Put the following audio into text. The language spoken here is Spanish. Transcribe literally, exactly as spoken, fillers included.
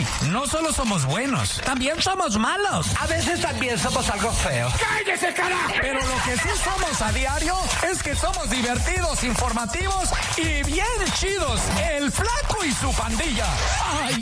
no solo somos buenos, también somos malos. A veces también somos algo feos. ¡Cállese, carajo! Pero lo que sí somos a diario es que somos divertidos, informativos y bien chidos. El Flaco y su pandilla. ¡Ay!